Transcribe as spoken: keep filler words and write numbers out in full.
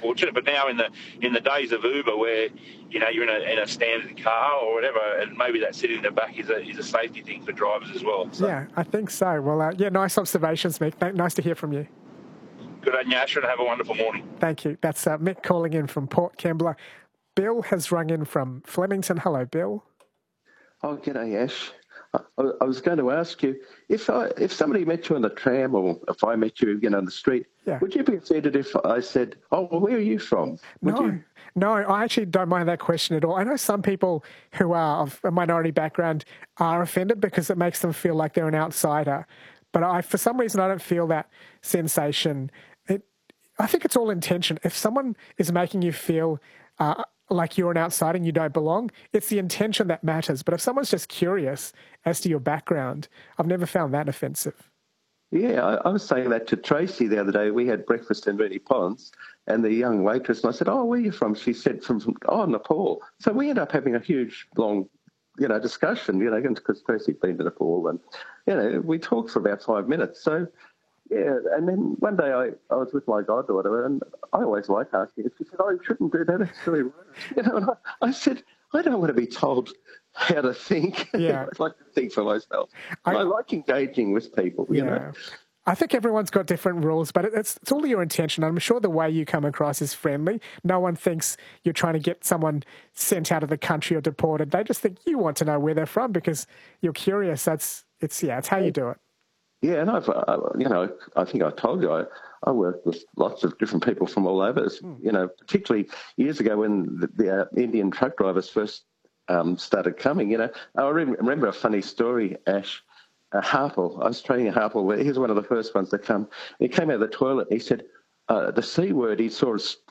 unfortunate. But now in the in the days of Uber, where you know you're in a, in a standard car or whatever, and maybe that sitting in the back is a is a safety thing for drivers as well. So. Yeah, I think so. Well, uh, yeah, nice observations, Mick. Th- nice to hear from you. Good on you, Asher, and have a wonderful morning. Thank you. That's uh, Mick calling in from Port Kembla. Bill has rung in from Flemington. Hello, Bill. Oh, g'day, Ash. I, I was going to ask you, if I, if somebody met you on the tram or if I met you, you know, on the street, yeah. would you be offended if I said, oh, well, where are you from? Would no, you? no, I actually don't mind that question at all. I know some people who are of a minority background are offended because it makes them feel like they're an outsider. But I, for some reason, I don't feel that sensation. It, I think it's all intention. If someone is making you feel uh, like you're an outsider and you don't belong, it's the intention that matters. But if someone's just curious as to your background, I've never found that offensive. Yeah, I, I was saying that to Tracy the other day. We had breakfast in Rennie Ponds, and the young waitress, and I said, oh, where are you from? She said, from, from oh, Nepal. So we ended up having a huge, long, you know, discussion, you know, because Tracy'd been to Nepal, and, you know, we talked for about five minutes. So, yeah, and then one day I, I was with my goddaughter, and I always like asking her. She said, oh, you shouldn't do that, it's really rude. You know, and I, I said, I don't want to be told how to think. Yeah. I like to think for myself. I, I like engaging with people, you yeah. know. I think everyone's got different rules, but it's, it's all your intention. I'm sure the way you come across is friendly. No one thinks you're trying to get someone sent out of the country or deported. They just think you want to know where they're from because you're curious. That's it's yeah, it's how you do it. Yeah, and I've uh, you know I think I told you I, I worked with lots of different people from all over. Mm. You know, particularly years ago when the, the uh, Indian truck drivers first um, started coming. You know, I remember a funny story, Ash. Uh, Harple, I was training a Harple. He was one of the first ones to come. He came out of the toilet and he said, uh, the C word, he sort of